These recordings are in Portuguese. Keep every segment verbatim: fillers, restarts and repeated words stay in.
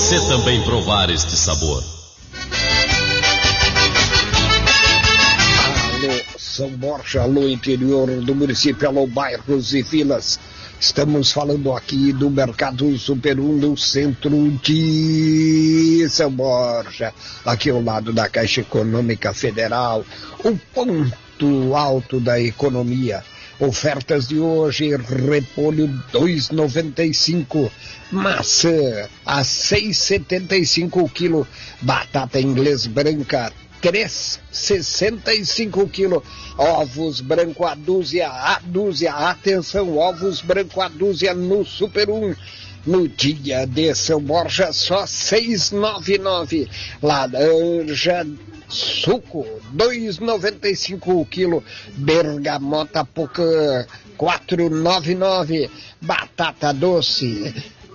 você também provar este sabor. Alô, São Borja, alô, interior do município, alô, bairros e vilas. Estamos falando aqui do Mercado Super um do centro de São Borja, aqui ao lado da Caixa Econômica Federal, o ponto alto da economia. Ofertas de hoje: repolho dois reais e noventa e cinco centavos, maçã a seis reais e setenta e cinco centavos o quilo, batata inglês branca três reais e sessenta e cinco centavos o quilo, ovos branco a dúzia, a dúzia, atenção, ovos branco a dúzia no Super um. No dia de São Borja, só seis reais e noventa e nove centavos. Laranja suco, dois reais e noventa e cinco centavos o quilo. Bergamota pocã, quatro reais e noventa e nove centavos. Batata doce,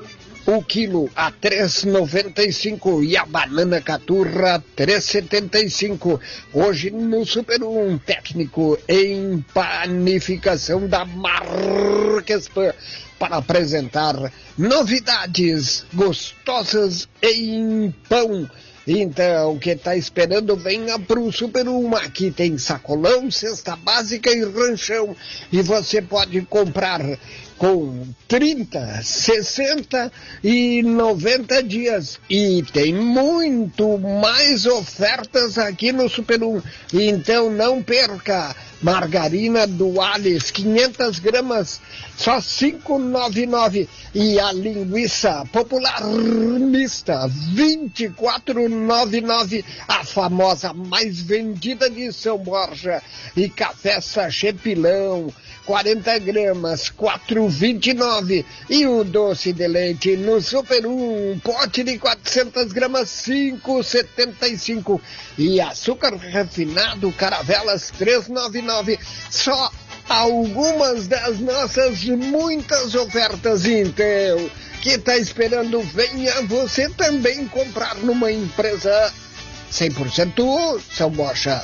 o quilo a três reais e noventa e cinco centavos. E a banana caturra, três reais e setenta e cinco centavos. Hoje no Super um, técnico em panificação da Marquespan, para apresentar novidades gostosas em pão. Então, quem está esperando, venha para o Super um. Aqui tem sacolão, cesta básica e ranchão. E você pode comprar com trinta, sessenta e noventa dias. E tem muito mais ofertas aqui no Super um. Então não perca. Margarina Duales, quinhentas gramas, só cinco reais e noventa e nove centavos. E a linguiça popular mista, vinte e quatro reais e noventa e nove centavos. A famosa mais vendida de São Borja. E café sachê pilão, quarenta gramas, quatro reais e vinte e nove centavos. E o doce de leite no Super um, pote de quatrocentas gramas, cinco reais e setenta e cinco centavos. E açúcar refinado, caravelas, três reais e noventa e nove centavos. Só algumas das nossas muitas ofertas. Então, que está esperando, venha você também comprar numa empresa cem por cento São Borja.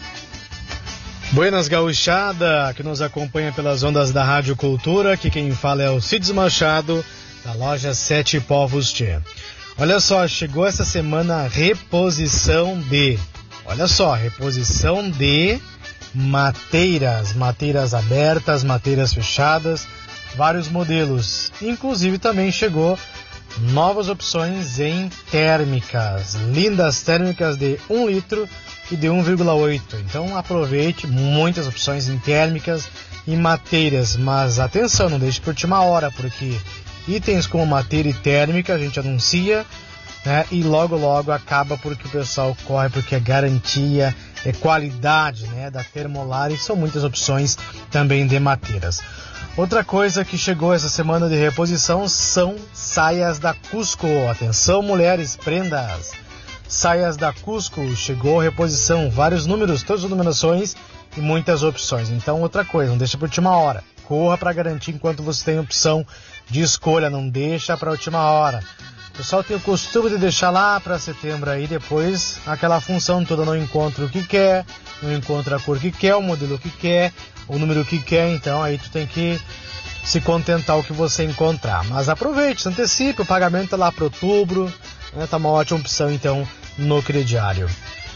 Buenas gauchada, que nos acompanha pelas ondas da Rádio Cultura. Aqui quem fala é o Cides Machado, da loja Sete Povos Tchê. Olha só, chegou essa semana a reposição de, olha só, reposição de mateiras, mateiras abertas, mateiras fechadas, vários modelos. Inclusive também chegou novas opções em térmicas, lindas térmicas de um litro e de um vírgula oito. Então aproveite, muitas opções em térmicas e mateiras, mas atenção, não deixe por última hora, porque itens como mateira e térmica a gente anuncia, né, e logo logo acaba porque o pessoal corre, porque é garantia, é qualidade, né, da Termolar, e são muitas opções também de mateiras. Outra coisa que chegou essa semana de reposição são saias da Cusco. Atenção, mulheres, prendas. Saias da Cusco, chegou reposição, vários números, todas as numerações e muitas opções. Então, outra coisa, não deixa para última hora. Corra para garantir enquanto você tem opção de escolha, não deixa para última hora. O pessoal tem o costume de deixar lá para setembro aí, depois aquela função toda, não encontra o que quer, não encontra a cor que quer, o modelo que quer, o número que quer, então aí tu tem que se contentar o que você encontrar. Mas aproveite, se antecipe, o pagamento é lá para outubro, né, tá uma ótima opção então no crediário.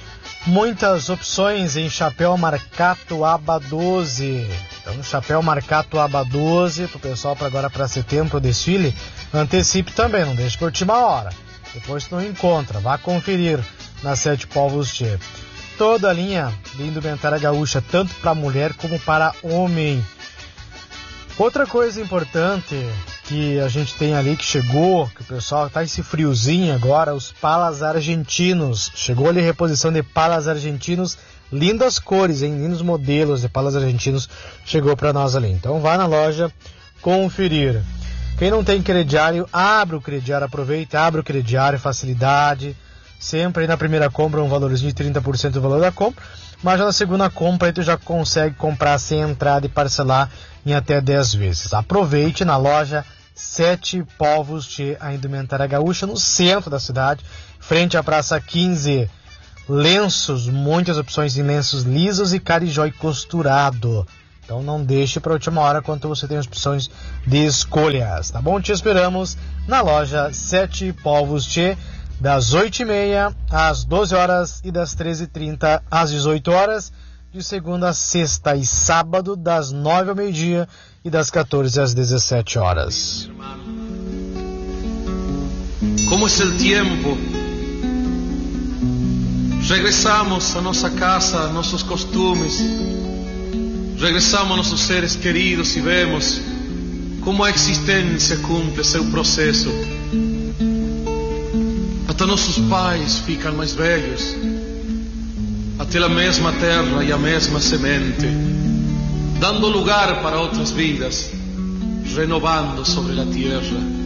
Muitas opções em chapéu marcato aba doze. Então, chapéu marcato aba doze pro pessoal para agora para setembro, o desfile. Antecipe também, não deixe por última hora. Depois tu não encontra, vá conferir na Sete Povos Tchê. Toda a linha de indumentária gaúcha, tanto para mulher como para homem. Outra coisa importante que a gente tem ali, que chegou, que o pessoal tá esse friozinho agora, os palas argentinos. Chegou ali reposição de palas argentinos, lindas cores, hein? Lindos modelos de palas argentinos chegou para nós ali. Então vá na loja conferir. Quem não tem crediário, abre o crediário, aproveita, abre o crediário, facilidade. Sempre aí na primeira compra um valorzinho de trinta por cento do valor da compra, mas já na segunda compra aí tu já consegue comprar sem entrada e parcelar em até dez vezes. Aproveite na loja Sete Povos Tchê, a indumentária gaúcha, no centro da cidade, frente à Praça quinze. Lenços, muitas opções em lenços lisos e carijó e costurado. Então não deixe para a última hora quando você tem opções de escolhas, tá bom? Te esperamos na loja Sete Povos Tchê, das oito e meia às doze horas e das treze e trinta às dezoito horas, de segunda a sexta e sábado, das nove ao meio-dia e das quatorze às dezessete horas. Como é o tempo? Regressamos a nossa casa, a nossos costumes. Regressamos a nossos seres queridos e vemos como a existência cumpre seu processo. Até nossos pais ficam mais velhos, até a mesma terra e a mesma semente, dando lugar para outras vidas, renovando sobre a terra.